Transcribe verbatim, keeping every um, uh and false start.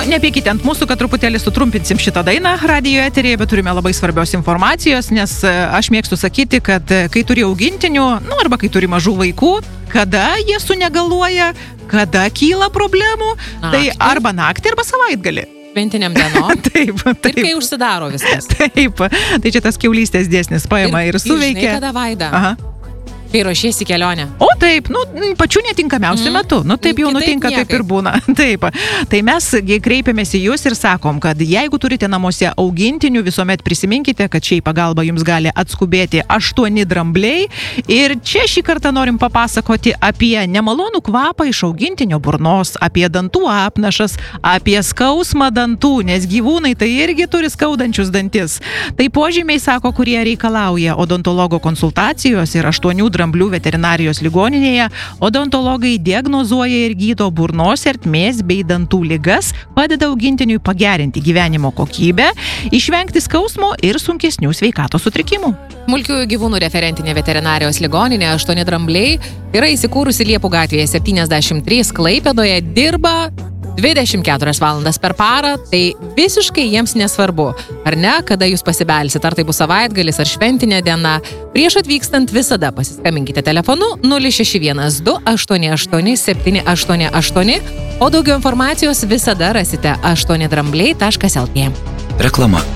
nepykite ant mūsų, kad truputėlį sutrumpinsim šitą dainą radijo eterėje, bet turime labai svarbios informacijos, nes aš mėgstu sakyti, kad kai turi augintinių, nu arba kai turi mažų vaikų, kada jie sunegaluoja, kada kyla problemų, naktį. Tai arba naktį, arba savaitgalį. Šventiniam dienom. Taip, taip. Ir kai užsidaro viskas. Taip, tai čia tas kiaulystės dėsnis paima ir, ir suveikia. Ir žinai, kada Vaida? Aha. Kai ruošiesi kelionę. O taip, nu, pačiu netinkamiausiu mm. metu. Nu, taip jau Kitaip nutinka, niekaip. taip ir būna. Taip. Tai mes kreipiamės į jūs ir sakom, kad jeigu turite namuose augintinių, visuomet prisiminkite, kad šiai pagalba jums gali atskubėti aštuoni drambliai. Ir čia šį kartą norim papasakoti apie nemalonų kvapą iš augintinio burnos, apie dantų apnašas, apie skausmą dantų, nes gyvūnai tai irgi turi skaudančius dantis. Tai požymiai, sako, kurie reikalauja odontologo konsultacijos ir aštuonių dramblių veterinarijos ligoninėje, odontologai diagnozuoja ir gydo burnos ertmės bei dantų ligas, padeda augintiniui pagerinti gyvenimo kokybę, išvengti skausmo ir sunkesnių sveikatos sutrikimų. Smulkiųjų gyvūnų referentinė veterinarijos ligoninė aštuoni drambliai yra įsikūrusi Liepų gatvėje septyniasdešimt trys Klaipėdoje, dirba dvidešimt keturias valandas per parą, tai visiškai jiems nesvarbu, ar ne, kada jūs pasibelsit, ar tai bus savaitgalis ar šventinė diena. Prieš atvykstant visada pasiskambinkite telefonu nulis šeši vienas du aštuoni aštuoni septyni aštuoni aštuoni, o daugiau informacijos visada rasite aštuoni drambliai taškas lt. Reklama.